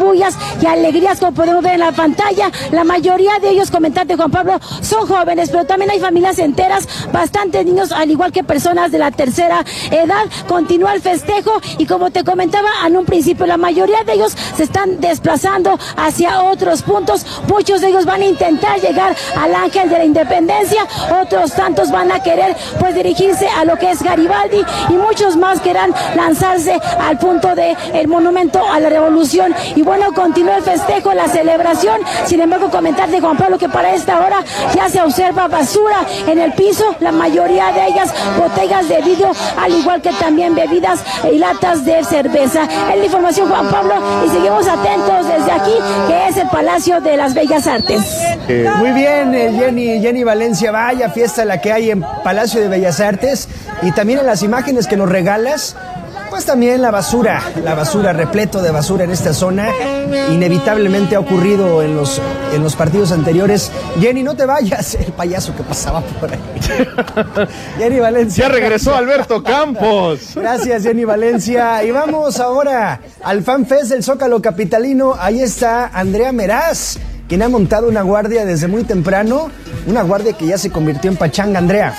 bullas y alegrías, como podemos ver en la pantalla. La mayoría de ellos, comentante Juan Pablo, son jóvenes, pero también hay familias enteras, bastantes niños, al igual que personas de la tercera edad. Continúa el festejo y, como te comentaba en un principio, la mayoría de ellos se están desplazando hacia otros puntos. Muchos de ellos van a intentar llegar al Ángel de la Independencia, otros tantos van a querer pues dirigirse a lo que es Garibaldi, y muchos más querrán lanzarse al punto de el Monumento a la Revolución. Y bueno, continúa el festejo, la celebración. Sin embargo, comentarte, Juan Pablo, que para esta hora ya se observa basura en el piso, la mayoría de ellas botellas de vidrio, al igual que también bebidas y latas de cerveza. Es la información, Juan Pablo, y seguimos atentos desde aquí, que es el Palacio de las Bellas Artes. Muy bien, Jenny Valencia, vaya fiesta la que hay en Palacio de Bellas Artes, y también en las imágenes que nos regalas, pues también la basura, repleto de basura en esta zona. Inevitablemente ha ocurrido en los partidos anteriores. Jenny, no te vayas, el payaso que pasaba por ahí. Jenny Valencia. Ya regresó Alberto Campos. Gracias, Jenny Valencia. Y vamos ahora al Fan Fest del Zócalo capitalino. Ahí está Andrea Meraz, quien ha montado una guardia desde muy temprano, una guardia que ya se convirtió en pachanga. Andrea.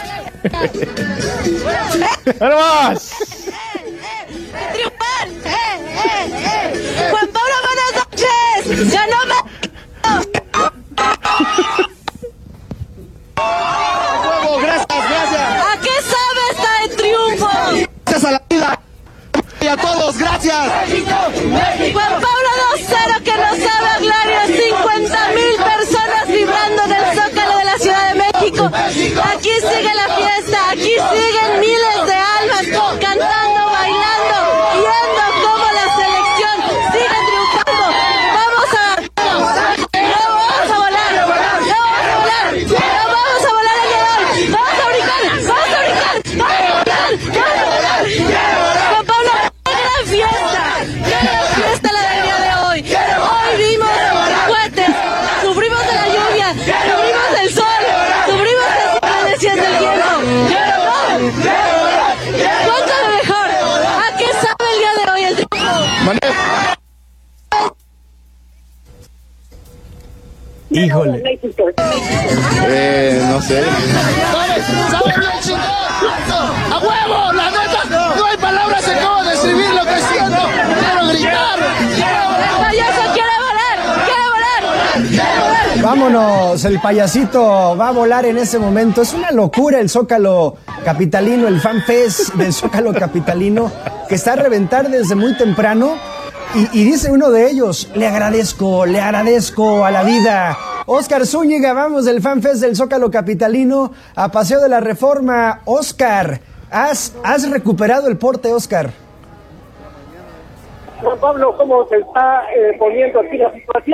¡Vamos! ¡Triunfar! Juan Pablo, buenas noches. Ya no me... Gracias. ¿A qué sabe esta de triunfo? Gracias a la vida y a todos, gracias. Juan Pablo 2-0, que no sabe hablar, y 50,000 personas vibrando en el Zócalo de la Ciudad de México. Aquí sigue la fiesta, aquí siguen miles de almas cantando, bailando, viendo cómo la selección sigue triunfando. Vamos a volar el día de hoy. Vamos a brincar. Juan Pablo, qué gran fiesta la del día de hoy. Hoy vimos cohetes, sufrimos de la lluvia, sufrimos del sol, sufrimos de las inclemencias del tiempo. Cuéntame mejor, ¿a qué sabe el día de hoy el triunfo? Híjole. No sé. ¿Sabes bien, chingón? ¡A huevo! ¡La neta! No hay palabras en cómo describir lo que siento. ¡Quiero gritar! El payaso quiere volar. Vámonos, el payasito va a volar en ese momento. Es una locura el Zócalo capitalino, el Fan Fest del Zócalo capitalino, que está a reventar desde muy temprano. Y dice uno de ellos: le agradezco a la vida. Óscar Zúñiga, vamos del Fan Fest del Zócalo capitalino a Paseo de la Reforma. Óscar, ¿has recuperado el porte, Óscar? Juan Pablo, ¿cómo se está poniendo aquí la situación?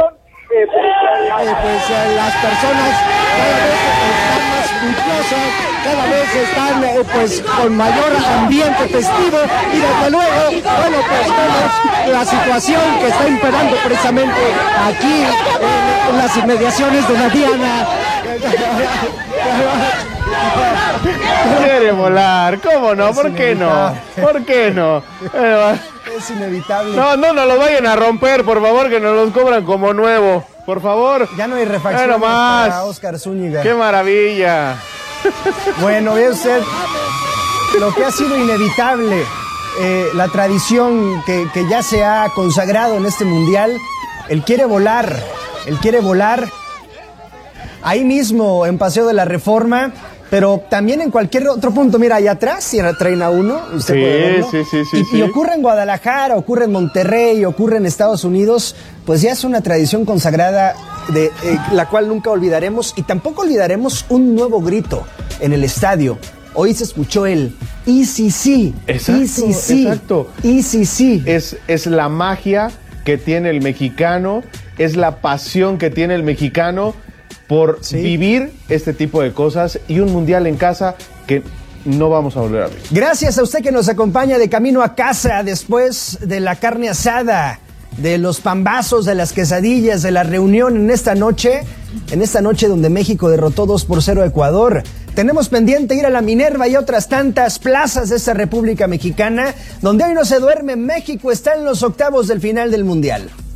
Las personas cada vez están más juiciosas, cada vez están pues con mayor ambiente festivo, y desde luego, bueno, pues vemos la situación que está imperando precisamente aquí en las inmediaciones de la Diana. Quiere volar, ¿cómo no? ¿Por qué no? ¿Por qué no? Es inevitable. No lo vayan a romper, por favor, que nos los cobran como nuevo. Por favor. Ya no hay refacciones para Óscar Zúñiga. ¡Qué maravilla! Bueno, ve usted lo que ha sido inevitable, la tradición que ya se ha consagrado en este mundial. Él quiere volar ahí mismo en Paseo de la Reforma, pero también en cualquier otro punto. Mira, allá atrás, Sierra Traina 1, usted puede verlo. Sí. Y ocurre en Guadalajara, ocurre en Monterrey, ocurre en Estados Unidos. Pues ya es una tradición consagrada de la cual nunca olvidaremos, y tampoco olvidaremos un nuevo grito en el estadio. Hoy se escuchó el ICC. Exacto. ICC. Es la magia que tiene el mexicano, es la pasión que tiene el mexicano por vivir este tipo de cosas, y un mundial en casa que no vamos a volver a ver. Gracias a usted que nos acompaña de camino a casa después de la carne asada, de los pambazos, de las quesadillas, de la reunión en esta noche donde México derrotó 2-0 a Ecuador. Tenemos pendiente ir a la Minerva y otras tantas plazas de esta República Mexicana, donde hoy no se duerme. México está en los octavos del final del Mundial.